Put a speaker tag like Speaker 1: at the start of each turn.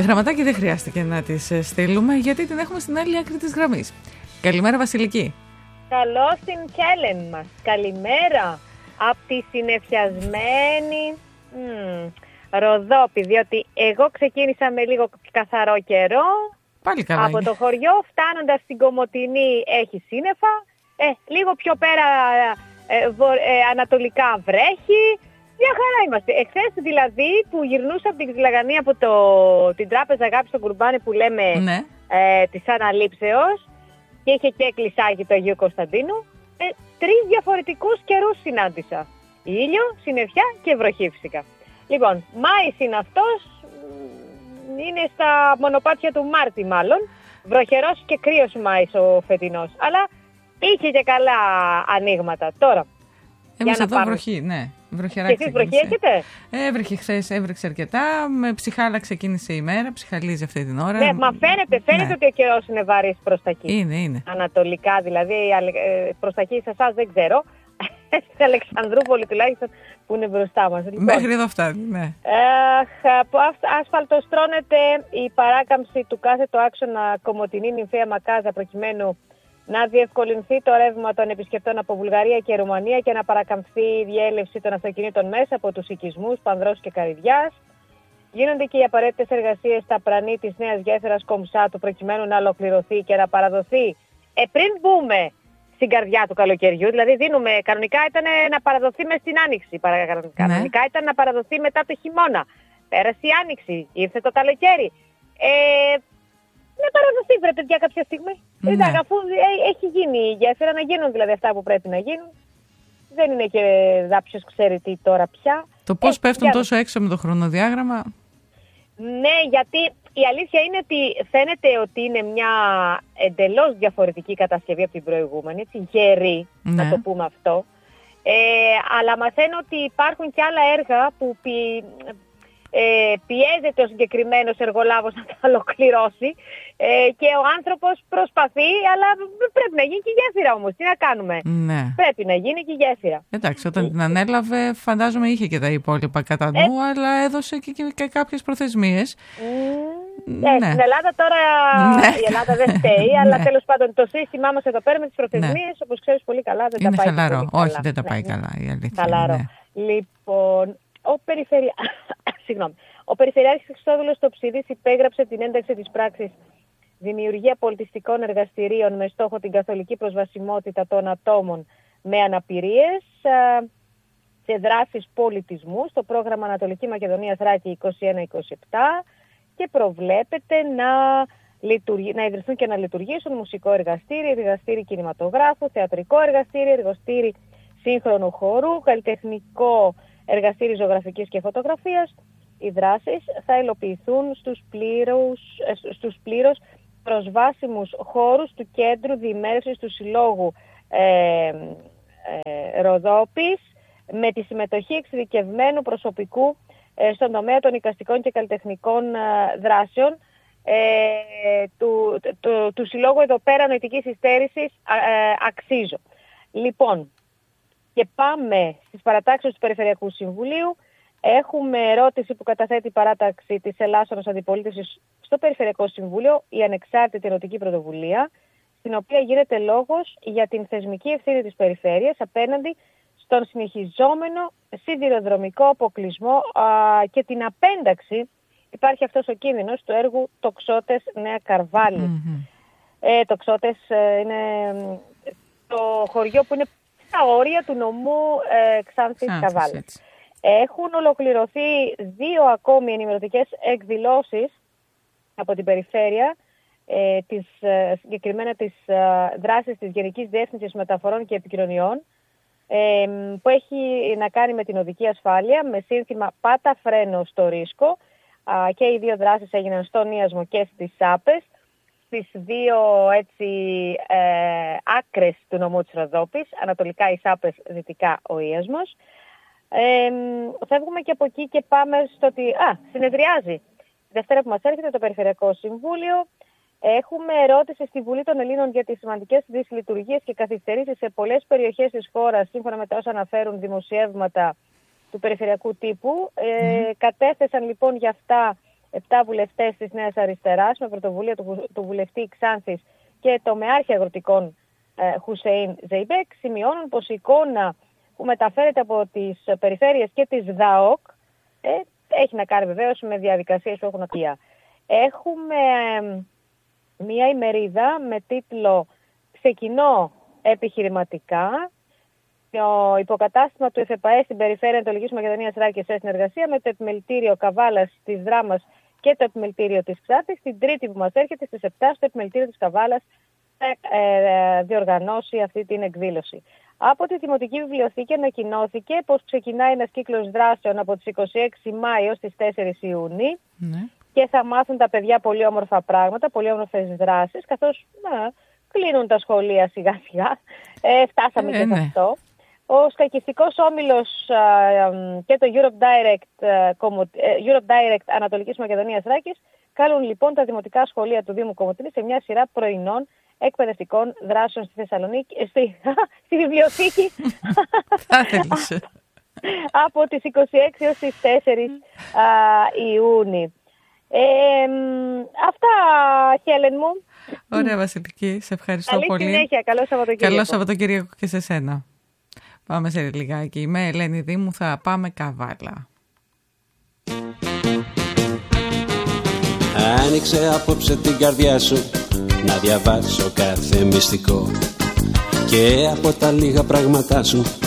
Speaker 1: Γραμματάκι δεν χρειάστηκε να τις στείλουμε, γιατί την έχουμε στην άλλη άκρη της γραμμής. Καλημέρα, Βασιλική.
Speaker 2: Καλώς την Κέλεν μας. Καλημέρα από τη συνεφιασμένη Ροδόπη, διότι εγώ ξεκίνησα με λίγο καθαρό καιρό.
Speaker 1: Πάλι καλά.
Speaker 2: Από το χωριό φτάνοντας στην Κομοτηνή έχει σύννεφα. Λίγο πιο πέρα ανατολικά βρέχει. Μια χαρά είμαστε. Εχθές δηλαδή που γυρνούσα από την Ξυλαγανή από την Τράπεζα Αγάπης στο Κουρμπάνι που λέμε,
Speaker 1: ναι,
Speaker 2: της Αναλήψεως, και είχε και εκκλησάκι του Αγίου Κωνσταντίνου, 3 διαφορετικούς καιρούς συνάντησα. Ήλιο, συννεφιά και βροχή φυσικά. Λοιπόν, Μάης είναι αυτός, είναι στα μονοπάτια του Μάρτη μάλλον. Βροχερός και κρύος Μάης ο φετινός. Αλλά είχε και καλά ανοίγματα. Τώρα,
Speaker 1: εμείς εδώ βροχή, ναι. Βροχερά.
Speaker 2: Και εσείς βροχή έχετε?
Speaker 1: Έβρεχε χθες, έβρεξε αρκετά. Με ψυχάλα ξεκίνησε η μέρα, ψυχαλίζει αυτή την ώρα.
Speaker 2: Ναι, μα φαίνεται ναι, ότι ο καιρός είναι βαρύς προς τα εκεί.
Speaker 1: Είναι.
Speaker 2: Ανατολικά δηλαδή, προς τα εκεί σε εσάς δεν ξέρω. Στην Αλεξανδρούπολη τουλάχιστον που είναι μπροστά μας. Λοιπόν,
Speaker 1: μέχρι εδώ φτάνει, ναι.
Speaker 2: Από ασφαλτοστρώνεται η παράκαμψη του κάθετου άξονα Κομοτηνή Νυμφαία Μακάζα, προκειμένου να διευκολυνθεί το ρεύμα των επισκεπτών από Βουλγαρία και Ρουμανία και να παρακαμφθεί η διέλευση των αυτοκινήτων μέσα από τους οικισμούς Πανδρός και Καρυδιάς. Γίνονται και οι απαραίτητες εργασίες στα πρανή της νέας γέφυρας Κομψάτου, προκειμένου να ολοκληρωθεί και να παραδοθεί πριν μπούμε στην καρδιά του καλοκαιριού. Δηλαδή κανονικά ήταν να παραδοθεί μες στην Άνοιξη. Κανονικά ήταν να παραδοθεί μετά το χειμώνα. Πέρασε η Άνοιξη, ήρθε το καλοκαίρι. Να παραδοθεί βρε παιδιά κάποια στιγμή.
Speaker 1: Ναι.
Speaker 2: Αφού έχει γίνει η γέφυρα, να γίνουν δηλαδή αυτά που πρέπει να γίνουν. Δεν είναι και ποιος ξέρει τι τώρα πια.
Speaker 1: Το πώς πέφτουν τόσο έξω με το χρονοδιάγραμμα.
Speaker 2: Ναι, γιατί η αλήθεια είναι ότι φαίνεται ότι είναι μια εντελώς διαφορετική κατασκευή από την προηγούμενη, έτσι, γερή, να το πούμε αυτό. Αλλά μαθαίνω ότι υπάρχουν και άλλα έργα που πιέζεται ο συγκεκριμένος εργολάβος να τα ολοκληρώσει και ο άνθρωπος προσπαθεί, αλλά πρέπει να γίνει και η γέφυρα όμως. Τι να κάνουμε.
Speaker 1: Ναι.
Speaker 2: Πρέπει να γίνει και η γέφυρα.
Speaker 1: Εντάξει, όταν την ανέλαβε φαντάζομαι είχε και τα υπόλοιπα κατά νου, αλλά έδωσε και κάποιες προθεσμίες.
Speaker 2: Ναι. Στην Ελλάδα τώρα η Ελλάδα δεν φταίει, αλλά τέλος πάντων το σύστημά μας εδώ πέρα με τις προθεσμίες, όπως ξέρεις πολύ καλά, δεν τα πάει
Speaker 1: χαλαρό.
Speaker 2: Πολύ καλά.
Speaker 1: Όχι, δεν τα πάει καλά η αλήθεια.
Speaker 2: Χαλαρό. Λοιπόν, ο Περιφερειάρχης Χριστόδουλος Τοψιδής υπέγραψε την ένταξη της πράξης δημιουργία πολιτιστικών εργαστηρίων με στόχο την καθολική προσβασιμότητα των ατόμων με αναπηρίες σε δράσεις πολιτισμού στο πρόγραμμα Ανατολική Μακεδονία Θράκη 21-27 και προβλέπεται να ιδρυθούν και να λειτουργήσουν μουσικό εργαστήρι, εργαστήρι κινηματογράφου, θεατρικό εργαστήρι, εργαστήρι σύγχρονου χώρου, καλλιτεχνικό εργαστήρι ζωγραφικής και φωτογραφίας. Οι δράσεις θα υλοποιηθούν στους πλήρως προσβάσιμους χώρους του Κέντρου Διημέρευσης του Συλλόγου Ροδόπης με τη συμμετοχή εξειδικευμένου προσωπικού στον τομέα των εικαστικών και καλλιτεχνικών δράσεων του Συλλόγου εδώ πέρα νοητικής υστέρησης Αξίζω. Λοιπόν, και πάμε στις παρατάξεις του Περιφερειακού Συμβουλίου. Έχουμε ερώτηση που καταθέτει η παράταξη της Ελλάσσονος Αντιπολίτευσης στο Περιφερειακό Συμβούλιο, η Ανεξάρτητη Ενωτική Πρωτοβουλία, στην οποία γίνεται λόγος για την θεσμική ευθύνη της Περιφέρειας απέναντι στον συνεχιζόμενο σιδηροδρομικό αποκλεισμό και την απένταξη. Υπάρχει αυτός ο κίνδυνος του έργου Τοξότες Νέα Καρβάλη. Τοξότες είναι το χωριό που είναι στα όρια του νομού Ξάνθης Καβάλας. Έχουν ολοκληρωθεί 2 ακόμη ενημερωτικές εκδηλώσεις από την Περιφέρεια, συγκεκριμένα τις δράσεις της Γενικής Διεύθυνσης Μεταφορών και Επικοινωνιών, που έχει να κάνει με την οδική ασφάλεια, με σύνθημα «Πάτα φρένο στο ρίσκο». Και οι 2 δράσεις έγιναν στον Ιασμό και στις Σάπες, στις 2 άκρες του νομού της Ροδόπης, ανατολικά οι Σάπες, δυτικά ο Ιασμός. Φεύγουμε και από εκεί και πάμε στο ότι συνεδριάζει Δευτέρα που μας έρχεται το Περιφερειακό Συμβούλιο. Έχουμε ερώτηση στη Βουλή των Ελλήνων για τις σημαντικές δυσλειτουργίες και καθυστερήσεις σε πολλές περιοχές της χώρας, σύμφωνα με τα όσα αναφέρουν δημοσιεύματα του περιφερειακού τύπου. Κατέθεσαν λοιπόν για αυτά 7 βουλευτές της Νέας Αριστεράς με πρωτοβουλία του βουλευτή Ξάνθης και το μεάρχη αγροτικών Χουσέιν Ζεϊμπέκ σημειώνουν πως η εικόνα που μεταφέρεται από τις περιφέρειες και της ΔΑΟΚ έχει να κάνει βεβαίως με διαδικασίες που έχουν ακολουθεί. Έχουμε μία ημερίδα με τίτλο «Ξεκινώ επιχειρηματικά». Το υποκατάστημα του ΕΦΕΠΑΕ στην περιφέρεια Ανατολικής Μακεδονίας Θράκης σε συνεργασία με το επιμελητήριο Καβάλας της Δράμας και το επιμελητήριο της Ξάνθης. Την Τρίτη που μας έρχεται στις 7 στο επιμελητήριο της Καβάλας θα διοργανώσει αυτή την εκδήλωση. Από τη Δημοτική Βιβλιοθήκη ανακοινώθηκε πως ξεκινάει ένας κύκλος δράσεων από τις 26 Μάη ως τις 4 Ιουνίου και θα μάθουν τα παιδιά πολύ όμορφα πράγματα, πολύ όμορφες δράσεις, καθώς κλείνουν τα σχολεία σιγά σιγά. Φτάσαμε και σε αυτό. Ο σκακιστικός όμιλος και το Europe Direct Ανατολικής Μακεδονίας Θράκης καλούν λοιπόν τα δημοτικά σχολεία του Δήμου Κομοτηνής σε μια σειρά πρωινών εκπαιδευτικών δράσεων στη Θεσσαλονίκη, στη βιβλιοθήκη από τις 26 έως τις 4 Ιούνιου. Αυτά, Χέλεν μου.
Speaker 1: Ωραία, Βασιλική, σε ευχαριστώ πολύ.
Speaker 2: Καλή συνέχεια, καλό Σαββατοκύριακο.
Speaker 1: Καλό Σαββατοκύριακο και σε σένα. Πάμε σε λιγάκι. Με Ελένη Δήμου θα πάμε Καβάλα.
Speaker 3: Άνοιξε απόψε την καρδιά σου να διαβάσω κάθε μυστικό και από τα λίγα πράγματά σου